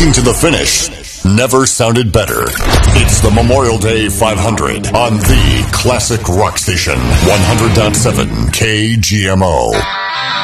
racing to the finish never sounded better. It's the Memorial Day 500 on the Classic Rock Station, 100.7 KGMO.